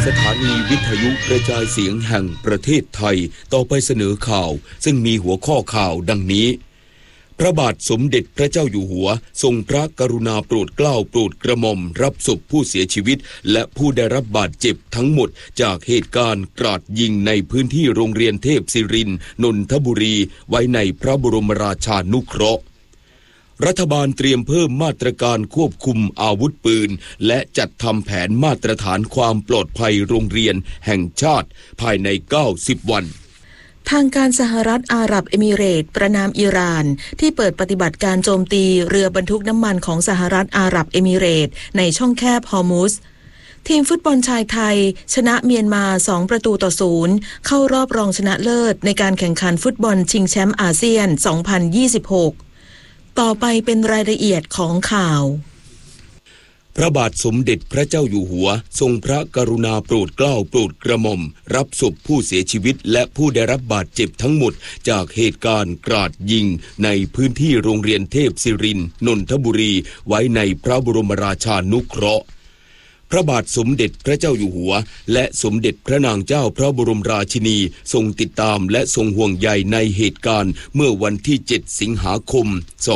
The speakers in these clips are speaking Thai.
สถานีวิทยุกระจายเสียงแห่งประเทศไทยต่อไปเสนอข่าวซึ่งมีหัวข้อข่าวดังนี้พระบาทสมเด็จพระเจ้าอยู่หัวทรงพระกรุณาโปรดเกล้าโปรดกระหม่อมรับศพผู้เสียชีวิตและผู้ได้รับบาดเจ็บทั้งหมดจากเหตุการณ์กราดยิงในพื้นที่โรงเรียนเทพศิรินทร์นนทบุรีไว้ในพระบรมราชานุเคราะห์รัฐบาลเตรียมเพิ่มมาตรการควบคุมอาวุธปืนและจัดทำแผนมาตรฐานความปลอดภัยโรงเรียนแห่งชาติภายใน90วันทางการสหรัฐอาหรับเอมิเรตส์ประณามอิหร่านที่เปิดปฏิบัติการโจมตีเรือบรรทุกน้ำมันของสหรัฐอาหรับเอมิเรตส์ในช่องแคบฮอร์มุสทีมฟุตบอลชายไทยชนะเมียนมา2-0เข้ารอบรองชนะเลิศในการแข่งขันฟุตบอลชิงแชมป์อาเซียน2026ต่อไปเป็นรายละเอียดของข่าวพระบาทสมเด็จพระเจ้าอยู่หัวทรงพระกรุณาโปรดเกล้าโปรดกระหม่อมรับศพผู้เสียชีวิตและผู้ได้รับบาดเจ็บทั้งหมดจากเหตุการณ์กราดยิงในพื้นที่โรงเรียนเทพศิรินทร์นนทบุรีไว้ในพระบรมราชานุเคราะห์พระบาทสมเด็จพระเจ้าอยู่หัวและสมเด็จพระนางเจ้าพระบรมราชินีทรงติดตามและทรงห่วงใยในเหตุการณ์เมื่อวันที่7สิงหาคม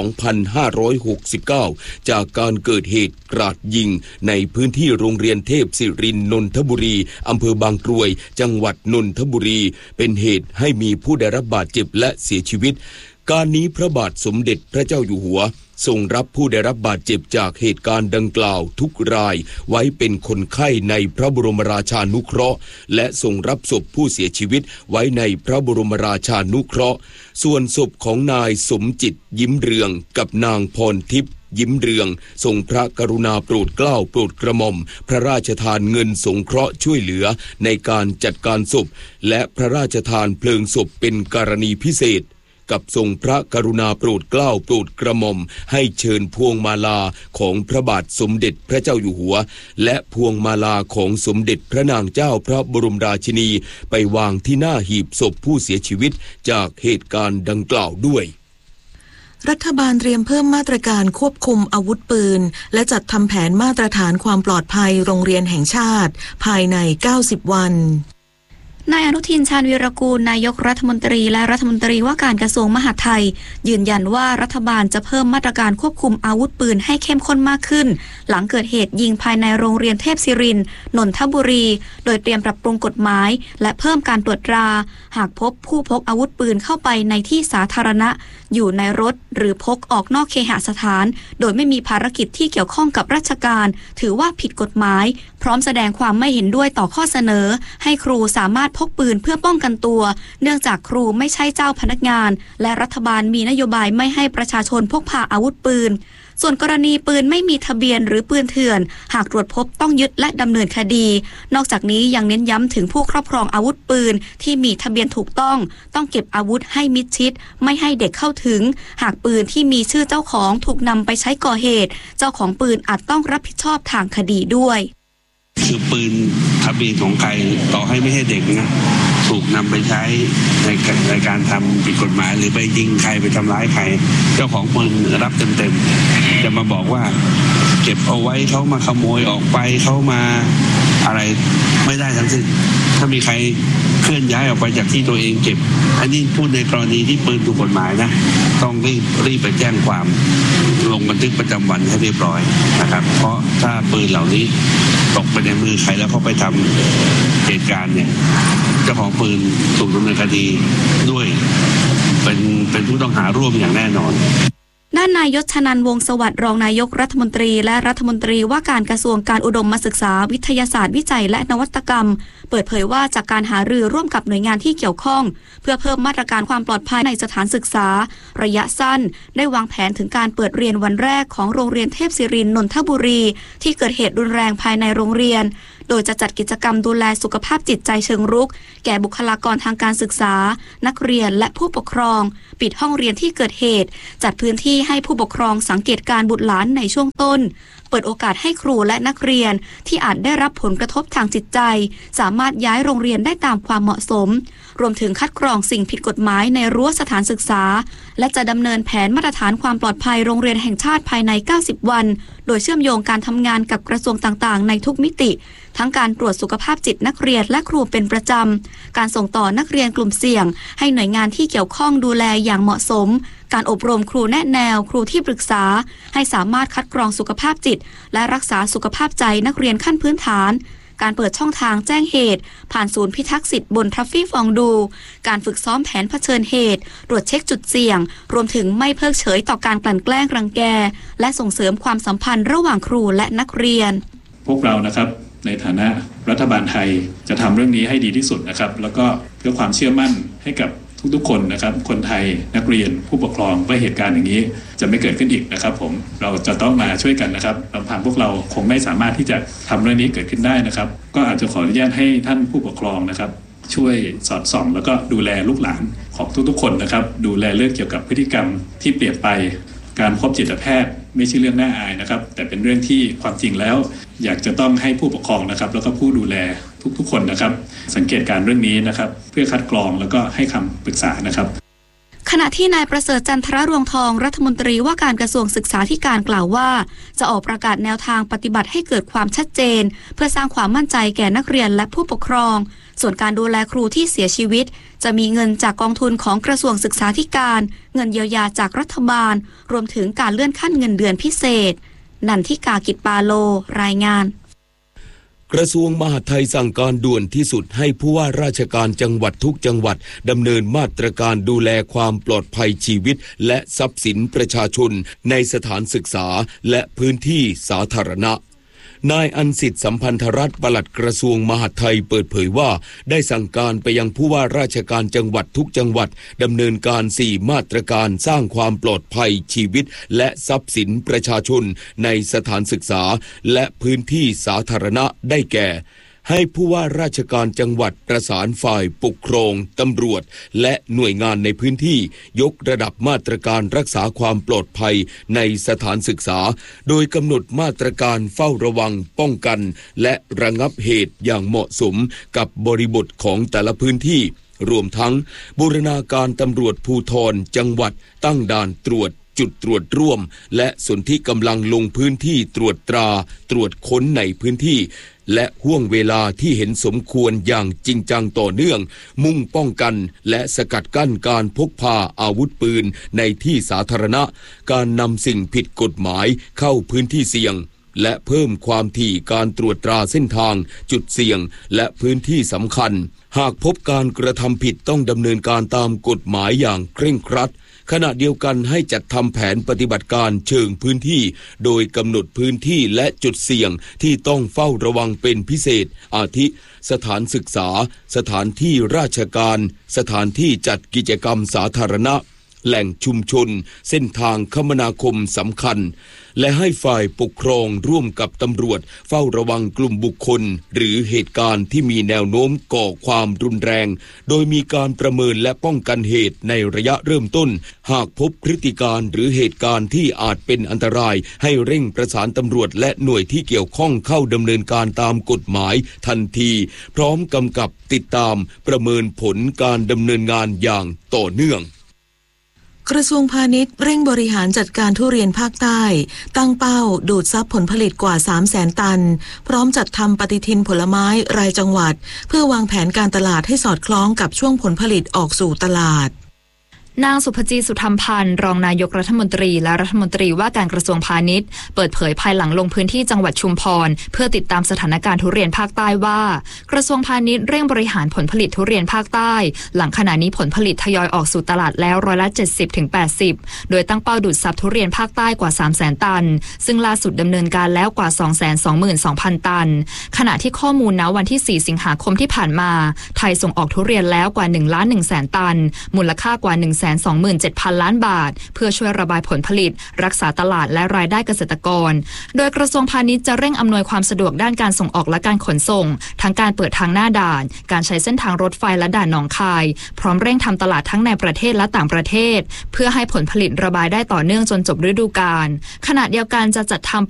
2569จากการเกิดเหตุกราดยิงในพื้นที่โรงเรียนเทพศิรินทร์นนทบุรีอำเภอบางกรวยจังหวัดนนทบุรีเป็นเหตุให้มีผู้ได้รับบาดเจ็บและเสียชีวิตการนี้พระบาทสมเด็จพระเจ้าอยู่หัวทรงรับผู้ได้รับบาดเจ็บจากเหตุการณ์ดังกล่าวทุกรายไว้เป็นคนไข้ในพระบรมราชานุเคราะห์และทรงรับศพผู้เสียชีวิตไว้ในพระบรมราชานุเคราะห์ส่วนศพของนายสมจิตยิ้มเรืองกับนางพรทิพย์ยิ้มเรืองทรงพระกรุณาโปรดเกล้าโปรดกระหม่อมพระราชทานเงินสงเคราะห์ช่วยเหลือในการจัดการศพและพระราชทานเพลิงศพเป็นกรณีพิเศษกับทรงพระกรุณาโปรดเกล้าโปรดกระหม่อมให้เชิญพวงมาลาของพระบาทสมเด็จพระเจ้าอยู่หัวและพวงมาลาของสมเด็จพระนางเจ้าพระบรมราชินีไปวางที่หน้าหีบศพผู้เสียชีวิตจากเหตุการณ์ดังกล่าวด้วยรัฐบาลเตรียมเพิ่มมาตรการควบคุมอาวุธปืนและจัดทำแผนมาตรฐานความปลอดภัยโรงเรียนแห่งชาติภายใน90วันนายอนุทิน ชาญวีรกูลนายกรัฐมนตรีและรัฐมนตรีว่าการกระทรวงมหาดไทยยืนยันว่ารัฐบาลจะเพิ่มมาตรการควบคุมอาวุธปืนให้เข้มข้นมากขึ้นหลังเกิดเหตุยิงภายในโรงเรียนเทพศิรินทร์นนทบุรีโดยเตรียมปรับปรุงกฎหมายและเพิ่มการตรวจตราหากพบผู้พกอาวุธปืนเข้าไปในที่สาธารณะอยู่ในรถหรือพกออกนอกเคหสถานโดยไม่มีภารกิจที่เกี่ยวข้องกับราชการถือว่าผิดกฎหมายพร้อมแสดงความไม่เห็นด้วยต่อข้อเสนอให้ครูสามารถพกปืนเพื่อป้องกันตัวเนื่องจากครูไม่ใช่เจ้าพนักงานและรัฐบาลมีนโยบายไม่ให้ประชาชนพกพาอาวุธปืนส่วนกรณีปืนไม่มีทะเบียนหรือปืนเถื่อนหากตรวจพบต้องยึดและดำเนินคดีนอกจากนี้ยังเน้นย้ำถึงผู้ครอบครองอาวุธปืนที่มีทะเบียนถูกต้องเก็บอาวุธให้มิดชิดไม่ให้เด็กเข้าถึงหากปืนที่มีชื่อเจ้าของถูกนำไปใช้ก่อเหตุเจ้าของปืนอาจต้องรับผิดชอบทางคดีด้วยคือปืนทะเบียนของใครต่อให้ไม่ใช่เด็กนะถูกนำไปใช้ในการทำผิดกฎหมายหรือไปยิงใครไปทำร้ายใครเจ้าของปืนรับเต็มๆจะมาบอกว่าเก็บเอาไว้เขามาขโมยออกไปเขามาอะไรไม่ได้ทั้งสิ้นถ้ามีใครเคลื่อนย้ายออกไปจากที่ตัวเองเก็บอันนี้พูดในกรณีที่ปืนถูกกฎหมายนะต้องรีบไปแจ้งความลงบันทึกประจำวันให้เรียบร้อยนะครับเพราะถ้าปืนเหล่านี้ตกไปในมือใครแล้วเขาไปทำเหตุการณ์เนี่ยเจ้าของปืนถูกดำเนินคดีด้วยเป็นผู้ต้องหาร่วมอย่างแน่นอนด้านนายยศ ชนันท์ วงศ์สวัสดิ์รองนายกรัฐมนตรีและรัฐมนตรีว่าการกระทรวงการอุดมศึกษาวิทยาศาสตร์วิจัยและนวัตกรรมเปิดเผยว่าจากการหารือร่วมกับหน่วยงานที่เกี่ยวข้องเพื่อเพิ่มมาตรการความปลอดภัยในสถานศึกษาระยะสั้นได้วางแผนถึงการเปิดเรียนวันแรกของโรงเรียนเทพศิรินทร์นนทบุรีที่เกิดเหตุรุนแรงภายในโรงเรียนโดยจะจัดกิจกรรมดูแลสุขภาพจิตใจเชิงรุกแก่บุคลากรทางการศึกษานักเรียนและผู้ปกครองปิดห้องเรียนที่เกิดเหตุจัดพื้นที่ให้ผู้ปกครองสังเกตการบุตรหลานในช่วงต้นเปิดโอกาสให้ครูและนักเรียนที่อาจได้รับผลกระทบทางจิตใจสามารถย้ายโรงเรียนได้ตามความเหมาะสมรวมถึงคัดกรองสิ่งผิดกฎหมายในรั้วสถานศึกษาและจะดำเนินแผนมาตรฐานความปลอดภัยโรงเรียนแห่งชาติภายใน90วันโดยเชื่อมโยงการทำงานกับกระทรวงต่างๆในทุกมิติทั้งการตรวจสุขภาพจิตนักเรียนและครูเป็นประจำการส่งต่อนักเรียนกลุ่มเสี่ยงให้หน่วยงานที่เกี่ยวข้องดูแลอย่างเหมาะสมการอบรมครูแนะแนวครูที่ปรึกษาให้สามารถคัดกรองสุขภาพจิตและรักษาสุขภาพใจนักเรียนขั้นพื้นฐานการเปิดช่องทางแจ้งเหตุผ่านศูนย์พิทักษ์สิทธิ์บนทัฟฟี่ฟองดูการฝึกซ้อมแผนเผชิญเหตุตรวจเช็คจุดเสี่ยงรวมถึงไม่เพิกเฉยต่อการกลั่นแกล้งรังแกและส่งเสริมความสัมพันธ์ระหว่างครูและนักเรียนพวกเรานะครับในฐานะรัฐบาลไทยจะทำเรื่องนี้ให้ดีที่สุดนะครับแล้วก็เพื่อความเชื่อมั่นให้กับทุกๆคนนะครับคนไทยนักเรียนผู้ปกครองว่าเหตุการณ์อย่างนี้จะไม่เกิดขึ้นอีกนะครับเราจะต้องมาช่วยกันนะครับลำพังพวกเราคงไม่สามารถที่จะทำเรื่องนี้เกิดขึ้นได้นะครับก็อาจจะขออนุญาตให้ท่านผู้ปกครองนะครับช่วยสอดส่องแล้วก็ดูแลลูกหลานของทุกๆคนนะครับดูแลเรื่องเกี่ยวกับพฤติกรรมที่เปลี่ยนไปการพบจิตแพทย์ไม่ใช่เรื่องน่าอายนะครับแต่เป็นเรื่องที่ความจริงแล้วอยากจะต้องให้ผู้ปกครองนะครับแล้วก็ผู้ดูแลทุกๆคนนะครับสังเกตการเรื่องนี้นะครับเพื่อคัดกรองแล้วก็ให้คำปรึกษานะครับขณะที่นายประเสริฐจันทรรวงทองรัฐมนตรีว่าการกระทรวงศึกษาธิการกล่าวว่าจะออกประกาศแนวทางปฏิบัติให้เกิดความชัดเจนเพื่อสร้างความมั่นใจแก่นักเรียนและผู้ปกครองส่วนการดูแลครูที่เสียชีวิตจะมีเงินจากกองทุนของกระทรวงศึกษาธิการเงินเยียวยาจากรัฐบาลรวมถึงการเลื่อนขั้นเงินเดือนพิเศษนันทิกากิจปาโลรายงานกระทรวงมหาดไทยสั่งการด่วนที่สุดให้ผู้ว่าราชการจังหวัดทุกจังหวัดดำเนินมาตรการดูแลความปลอดภัยชีวิตและทรัพย์สินประชาชนในสถานศึกษาและพื้นที่สาธารณะนายอันสิทธิ์สัมพันธรัตน์ปลัดกระทรวงมหาดไทยเปิดเผยว่าได้สั่งการไปยังผู้ว่าราชการจังหวัดทุกจังหวัดดำเนินการ4มาตรการสร้างความปลอดภัยชีวิตและทรัพย์สินประชาชนในสถานศึกษาและพื้นที่สาธารณะได้แก่ให้ผู้ว่าราชการจังหวัดประสานฝ่ายปกครองตำรวจและหน่วยงานในพื้นที่ยกระดับมาตรการรักษาความปลอดภัยในสถานศึกษาโดยกำหนดมาตรการเฝ้าระวังป้องกันและระงับเหตุอย่างเหมาะสมกับบริบทของแต่ละพื้นที่รวมทั้งบูรณาการตำรวจภูธรจังหวัดตั้งด่านตรวจจุดตรวจร่วมและสนธิกำลังลงพื้นที่ตรวจตราตรวจค้นในพื้นที่และห่วงเวลาที่เห็นสมควรอย่างจริงจังต่อเนื่องมุ่งป้องกันและสกัดกั้นการพกพาอาวุธปืนในที่สาธารณะการนำสิ่งผิดกฎหมายเข้าพื้นที่เสี่ยงและเพิ่มความถี่การตรวจตราเส้นทางจุดเสี่ยงและพื้นที่สำคัญหากพบการกระทำผิดต้องดำเนินการตามกฎหมายอย่างเคร่งครัดขณะเดียวกันให้จัดทำแผนปฏิบัติการเชิงพื้นที่โดยกำหนดพื้นที่และจุดเสี่ยงที่ต้องเฝ้าระวังเป็นพิเศษอาทิสถานศึกษาสถานที่ราชการสถานที่จัดกิจกรรมสาธารณะแหล่งชุมชนเส้นทางคมนาคมสำคัญและให้ฝ่ายปกครองร่วมกับตำรวจเฝ้าระวังกลุ่มบุคคลหรือเหตุการณ์ที่มีแนวโน้มก่อความรุนแรงโดยมีการประเมินและป้องกันเหตุในระยะเริ่มต้นหากพบพฤติการหรือเหตุการณ์ที่อาจเป็นอันตรายให้เร่งประสานตำรวจและหน่วยที่เกี่ยวข้องเข้าดำเนินการตามกฎหมายทันทีพร้อมกำกับติดตามประเมินผลการดำเนินงานอย่างต่อเนื่องกระทรวงพาณิชย์เร่งบริหารจัดการทุเรียนภาคใต้ตั้งเป้าดูดซับผลผลิตกว่า 300,000 ตันพร้อมจัดทำปฏิทินผลไม้รายจังหวัดเพื่อวางแผนการตลาดให้สอดคล้องกับช่วงผลผลิตออกสู่ตลาดนางสุภจีสุธรรมพันธ์รองนายกรัฐมนตรีและรัฐมนตรีว่าการกระทรวงพาณิชย์เปิดเผยภายหลังลงพื้นที่จังหวัดชุมพรเพื่อติดตามสถานการณ์ทุเรียนภาคใต้ว่ากระทรวงพาณิชย์เร่งบริหารผลผลิตทุเรียนภาคใต้หลังขณะนี้ผลผลิตทยอยออกสู่ตลาดแล้ว70-80%โดยตั้งเป้าดูดซับทุเรียนภาคใต้กว่า 300,000 ตันซึ่งล่าสุดดำเนินการแล้วกว่า 222,000 ตันขณะที่ข้อมูลณวันที่4 สิงหาคมที่ผ่านมาไทยส่งออกทุเรียนแล้วกว่า1,100,000 ตันมูลค่ากว่า 127,000 ล้านบาทเพื่อช่วยระบายผลผลิตรักษาตลาดและรายได้เกษตรกรโดยกระทรวงพาณิชย์จะเร่งอำนวยความสะดวกด้านการส่งออกและการขนส่งทั้งการเปิดทางหน้าด่านการใช้เส้นทางรถไฟและด่านหนองคายพร้อมเร่งทำตลาดทั้งในประเทศและต่างประเทศเพื่อให้ผลผลิตระบายได้ต่อเนื่องจนจบฤดูกาลขณะเดียวกันจะจัดทำ